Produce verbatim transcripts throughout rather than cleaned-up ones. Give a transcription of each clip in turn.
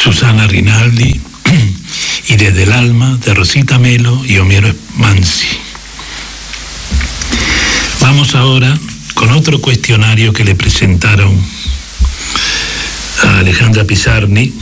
Susana Rinaldi, y Desde el alma, de Rosita Melo y Homero Manzi. Vamos ahora con otro cuestionario que le presentaron a Alejandra Pizarni.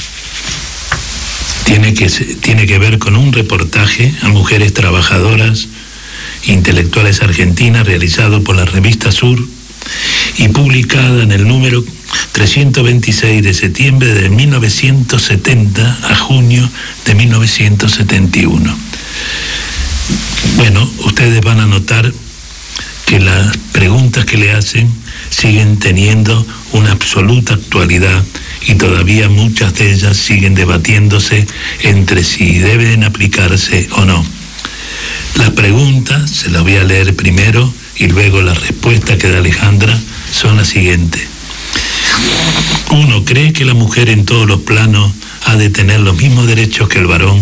Tiene que, tiene que ver con un reportaje a mujeres trabajadoras intelectuales argentinas realizado por la revista Sur y publicada en el número trescientos veintiséis de septiembre de mil novecientos setenta a junio de mil novecientos setenta y uno. Bueno, ustedes van a notar que las preguntas que le hacen siguen teniendo una absoluta actualidad y todavía muchas de ellas siguen debatiéndose entre si deben aplicarse o no. Las preguntas, se las voy a leer primero y luego la respuesta que da Alejandra, son las siguientes. Uno, ¿cree que la mujer en todos los planos ha de tener los mismos derechos que el varón?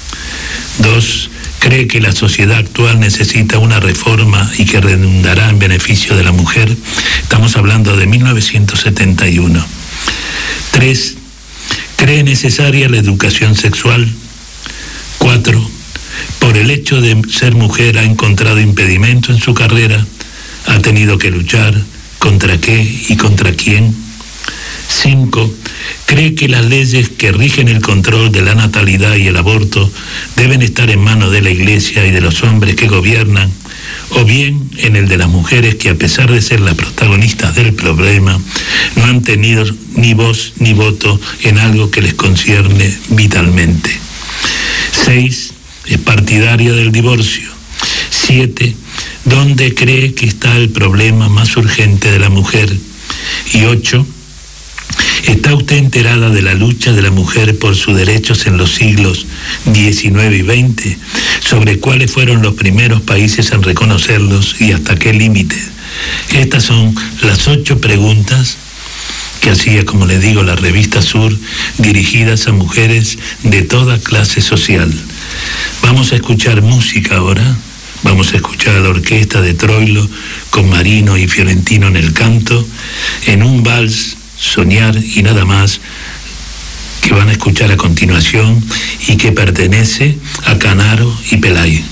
Dos, ¿cree que la sociedad actual necesita una reforma y que redundará en beneficio de la mujer? Estamos hablando de mil novecientos setenta y uno. Tres, ¿cree necesaria la educación sexual? Cuatro, por el hecho de ser mujer ha encontrado impedimento en su carrera, ha tenido que luchar, ¿contra qué y contra quién? Cinco, ¿cree que las leyes que rigen el control de la natalidad y el aborto deben estar en manos de la Iglesia y de los hombres que gobiernan, o bien en el de las mujeres que, a pesar de ser las protagonistas del problema, no han tenido ni voz ni voto en algo que les concierne vitalmente? Seis, es partidaria del divorcio. Siete, ¿dónde cree que está el problema más urgente de la mujer? Y ocho, ¿está usted enterada de la lucha de la mujer por sus derechos en los siglos diecinueve y veinte? ¿Sobre cuáles fueron los primeros países en reconocerlos y hasta qué límite? Estas son las ocho preguntas que hacía, como les digo, la revista Sur, dirigidas a mujeres de toda clase social. Vamos a escuchar música ahora. Vamos a escuchar a la orquesta de Troilo con Marino y Fiorentino en el canto, en un vals, Soñar y nada más, que van a escuchar a continuación y que pertenece a Canaro y Pelay.